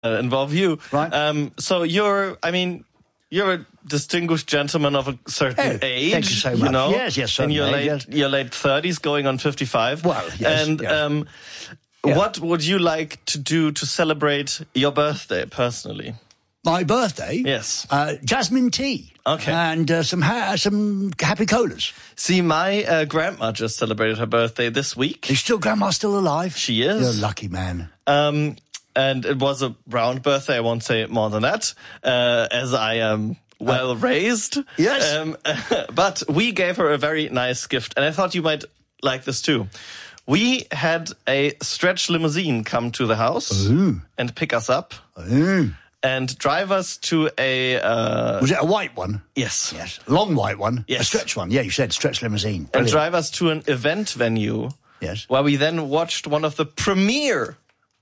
involve you. Right. So you're a distinguished gentleman of a certain age. Thank you so much. You know? Yes, in your age, your late 30s, going on 55. Well, yes. And what would you like to do to celebrate your birthday personally? My birthday? Yes. Jasmine tea. Okay. And some happy colas. See, my grandma just celebrated her birthday this week. Is Grandma still alive? She is. You're a lucky man. And it was a round birthday. I won't say more than that, as I am well raised. Yes. But we gave her a very nice gift, and I thought you might like this too. We had a stretch limousine come to the house and pick us up and drive us to a... was it a white one? Yes. Yes. Long white one? Yes. A stretch one? Yeah, you said stretch limousine. Brilliant. And drive us to an event venue. Yes. Where we then watched one of the premier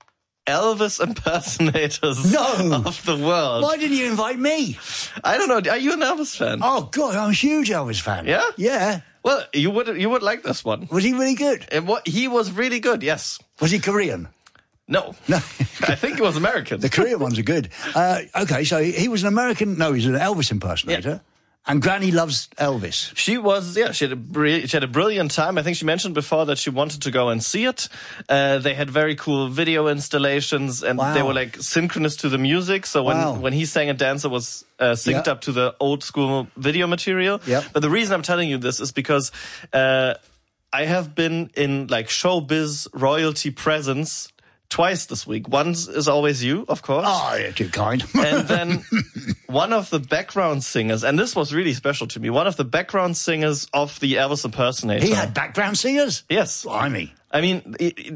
Elvis impersonators of the world. Why didn't you invite me? I don't know. Are you an Elvis fan? Oh, God, I'm a huge Elvis fan. Yeah? Yeah. Well, you would like this one. Was he really good? He was really good, yes. Was he Korean? No. No. I think he was American. The Korean ones are good. Okay, so he was an American... No, he's an Elvis impersonator. Yeah. And Granny loves Elvis. She was, she had a brilliant time. I think she mentioned before that she wanted to go and see it. They had very cool video installations, and they were like synchronous to the music. So when he sang and danced, it was synced up to the old school video material. Yep. But the reason I'm telling you this is because I have been in like showbiz royalty presence twice this week. Once is always you, of course. Oh, you're too kind. And then one of the background singers, and this was really special to me, one of the background singers of the Elvis impersonator. He had background singers? Yes. Blimey. I mean,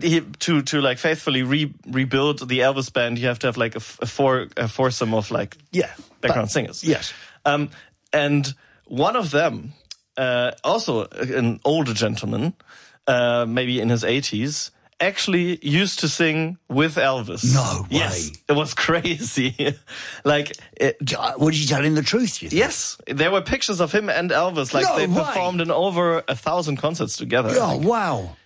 to like faithfully rebuild the Elvis band, you have to have like a foursome of like background singers. Yes. And one of them, also an older gentleman, maybe in his 80s, actually used to sing with Elvis. No way. Yes, it was crazy. What did you tell him the truth? You think? Yes, there were pictures of him and Elvis. Like they performed in over 1,000 concerts together. Oh wow.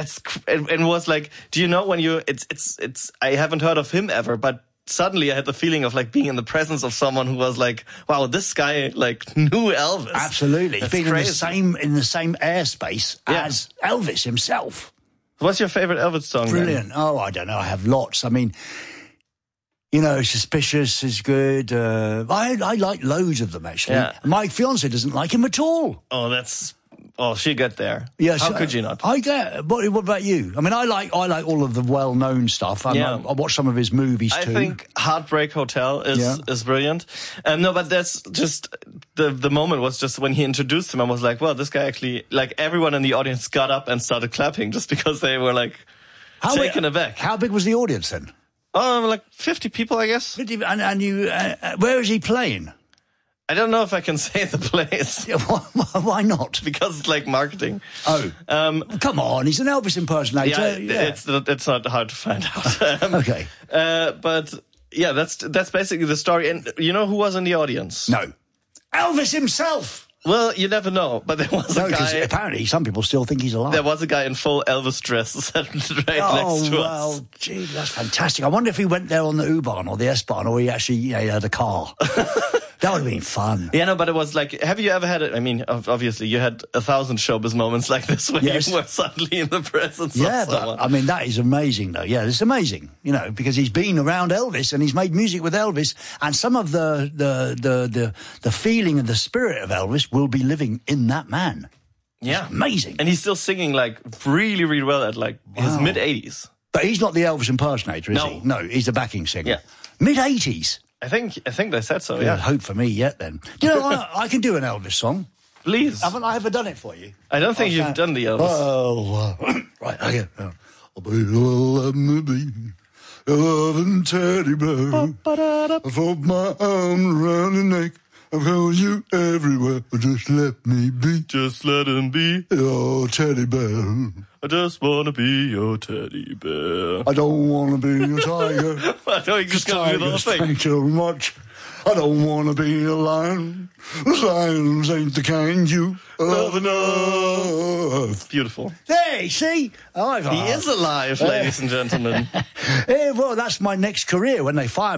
And was like, do you know when it's I haven't heard of him ever, but suddenly I had the feeling of like being in the presence of someone who was like, wow, this guy like knew Elvis. Absolutely. That's He's been crazy. in the same airspace as Elvis himself. What's your favorite Elvis song? Brilliant. Then? Oh, I don't know. I have lots. I mean, Suspicious is good. I like loads of them, actually. Yeah. My fiancée doesn't like him at all. Oh, she'll get there. Yes. How could you not? I get. What about you? I mean, I like all of the well-known stuff. I watch some of his movies too. I think Heartbreak Hotel is brilliant. No, but that's just the moment was just when he introduced him. I was like, well, this guy actually, like everyone in the audience got up and started clapping just because they were like taken aback. How big was the audience then? Oh, like 50 people, I guess. 50, and you, where is he playing? I don't know if I can say the place. Yeah, why not? Because it's like marketing. Oh. Come on, he's an Elvis impersonator. It's not hard to find out. Okay. But yeah, that's basically the story. And you know who was in the audience? No. Elvis himself! Well, you never know, but there was a guy... apparently some people still think he's alive. There was a guy in full Elvis dress sitting right next to us. Gee, that's fantastic. I wonder if he went there on the U-Bahn or the S-Bahn, or he actually he had a car. That would have been fun. Yeah, no, but it was like, have you ever had it? I mean, obviously, you had 1,000 showbiz moments like this when you were suddenly in the presence of someone. But, I mean, that is amazing, though. Yeah, it's amazing, because he's been around Elvis and he's made music with Elvis, and some of the feeling and the spirit of Elvis will be living in that man. Yeah. It's amazing. And he's still singing, like, really, really well at, like, his mid-80s. But he's not the Elvis impersonator, is he? No, he's the backing singer. Yeah. Mid-80s? I think they said so, yeah. Hope for me yet, then. I can do an Elvis song. Please. Haven't I ever done it for you? I don't think you've done the Elvis. Oh, right, okay. Let me be a loving teddy bear. I fold my arm around your neck. I've held you everywhere. Just let me be. Just let him be. Your teddy bear. I just want to be your teddy bear. I don't want to be a tiger. I know you just got to do the whole thing. Thank you very much. I don't want to be a lion. Lions ain't the kind you love enough. Beautiful. Hey, see? He is alive, ladies and gentlemen. Well, that's my next career when they fire me.